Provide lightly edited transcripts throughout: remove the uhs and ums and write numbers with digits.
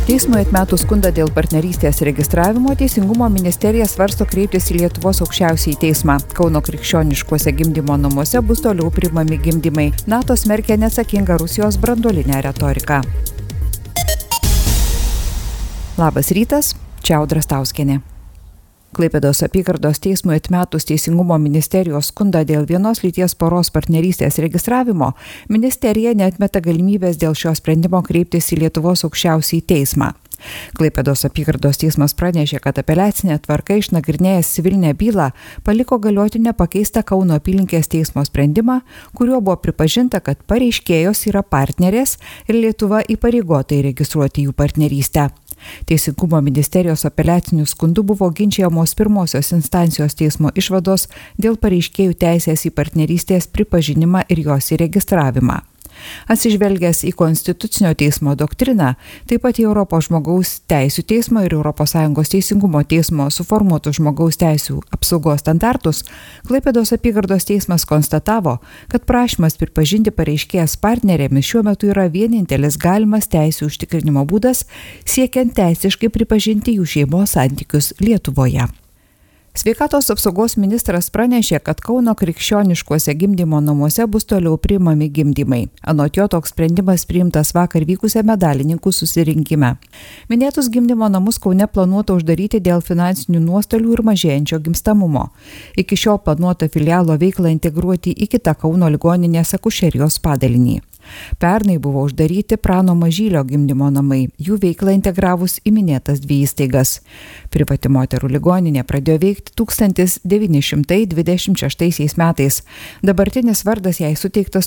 Teismui atmetus skundą dėl partnerystės registravimo, Teisingumo ministerija svarsto kreiptis į Lietuvos aukščiausiąjį teismą. Kauno krikščioniškuose gimdymo namuose bus toliau priimami gimdymai. NATO smerkia neatsakingą Rusijos branduolinę retoriką. Labas rytas, čia Audra Stauskienė. Klaipėdos apygardos teismui atmetus Teisingumo ministerijos skundą dėl vienos lyties poros partnerystės registravimo, ministerija neatmeta galimybės dėl šio sprendimo kreiptis į Lietuvos aukščiausiąjį teismą. Klaipėdos apygardos teismas pranešė, kad apeliacinė tvarka išnagrinėjęs civilinę bylą paliko galioti nepakeistą Kauno apylinkės teismo sprendimą, kuriuo buvo pripažinta, kad pareiškėjos yra partnerės ir Lietuva įpareigota įregistruoti jų partnerystę. Teisingumo ministerijos apeliacinių skundų buvo ginčijamos pirmosios instancijos teismo išvados dėl pareiškėjų teisės į partnerystės pripažinimą ir jos įregistravimą. Atsižvelgęs į Konstitucinio teismo doktriną, taip pat į Europos žmogaus teisių teismo ir ES teisingumo teismo suformuotų žmogaus teisių apsaugos standartus, Klaipėdos apygardos teismas konstatavo, kad prašymas pripažinti pareiškėjas partnerėmis šiuo metu yra vienintelis galimas teisių užtikrinimo būdas, siekiant teisiškai pripažinti jų šeimos santykius Lietuvoje. Sveikatos apsaugos ministras pranešė, kad Kauno krikščioniškuose gimdymo namuose bus toliau priimami gimdymai. Anot jo toks sprendimas priimtas vakar vykusiame dalininkų susirinkime. Minėtus gimdymo namus Kaune planuota uždaryti dėl finansinių nuostolių ir mažėjančio gimstamumo. Iki šiol planuota filialo veiklą integruoti į kitą Kauno ligoninės akušerijos padalinį. Pernai buvo uždaryti Prano Mažylio gimdymo namai, jų veiklą integravus į minėtas dvi įstaigas. Privati moterų ligoninė pradėjo veikti 1926 metais. Dabartinis vardas jai suteiktas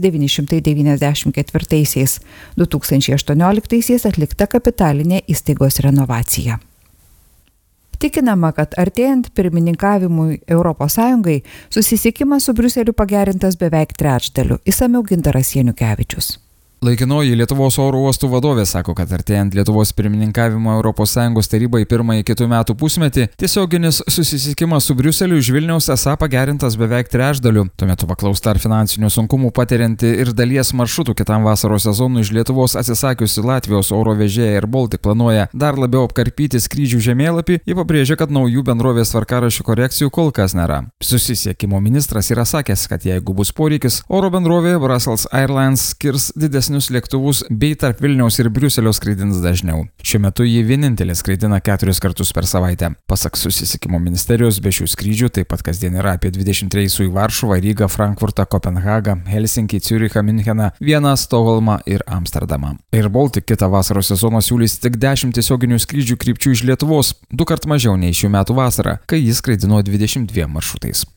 1994. 2018 atlikta kapitalinė įstaigos renovacija. Tikinama, kad artėjant pirmininkavimui ES, susisiekimas su Briuseliu pagerintas beveik trečdaliu. Išsamiau Gintaras Janukevičius. Laikinoji Lietuvos oro uostų vadovė sako, kad artėjant Lietuvos pirmininkavimo ES tarybai pirmąjį kitų metų pusmetį, tiesioginis susisiekimas su Briuseliu iš Vilniaus esą pagerintas beveik trečdaliu. Tuo metu paklausta, ar finansinių sunkumų patirianti ir dalies maršrutų kitam vasaros sezonui iš Lietuvos atsisakiusi Latvijos oro vežėja Air Baltic planuoja dar labiau apkarpyti skrydžių žemėlapį, ji pabrėžia, kad naujų bendrovės tvarkaraščių korekcijų kol kas nėra. Susisiekimo ministras yra sakęs, kad jeigu bus poreikis, oro bendrovė Brussels Airlines skirs didesnius lėktuvus bei tarp Vilniaus ir Briuselio skraidins dažniau. Šiuo metu jį vienintelė skraidina 4 kartus per savaitę. Pasak susisiekimo ministerijos, be šių skrydžių taip pat kasdien yra apie 20 reisų į Varšuvą, Rygą, Frankfurtą, Kopenhagą, Helsinkį, Ciurichą, Mincheną, Vieną, Stokholmą ir Amsterdamą. Air Baltic kitą vasaros sezoną siūlys tik 10 tiesioginių skrydžių krypčių iš Lietuvos, 2 kart mažiau nei šių metų vasarą, kai jis skraidino 22 maršrutais.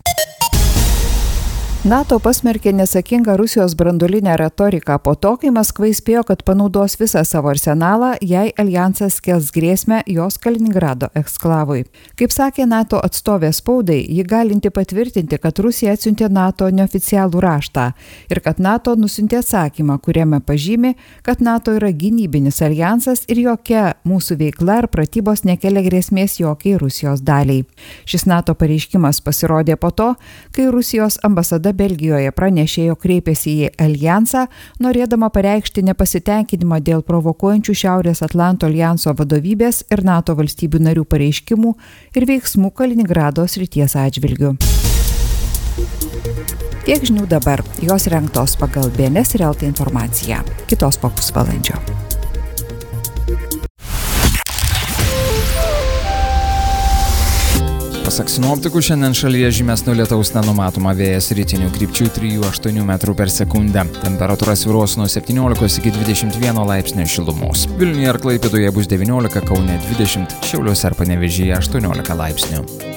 NATO pasmerkė neatsakingą Rusijos branduolinę retoriką po to, kai Maskva įspėjo, kad panaudos visą savo arsenalą, jei aljansas kels grėsmę jos Kaliningrado eksklavui. Kaip sakė NATO atstovė spaudai, ji galinti patvirtinti, kad Rusija atsiuntė NATO neoficialų raštą ir kad NATO nusiuntė atsakymą, kuriame pažymi, kad NATO yra gynybinis aljansas ir jokia mūsų veikla ar pratybos nekelia grėsmės jokiai Rusijos daliai. Šis NATO pareiškimas pasirodė po to, kai Rusijos ambasada Belgijoje pranešė, jog kreipėsi į aljansą, norėdama pareikšti nepasitenkinimą dėl provokuojančių Šiaurės Atlanto aljanso vadovybės ir NATO valstybių narių pareiškimų ir veiksmų Kaliningrado srities atžvilgiu. Tiek žinių dabar, jos rengtos pagal BNS ir LT informaciją. Kitos po pusvalandžio. Pasak sinoptikų, šiandien šalyje žymesnio lietaus nenumatoma, vėjas rytinių krypčių 3–8 metrų per sekundę. Temperatūra svyruos nuo 17 iki 21 laipsnių šilumos. Vilniuje ir Klaipėdoje bus 19, Kaune 20, Šiauliuose ir Panevėžyje 18 laipsnių.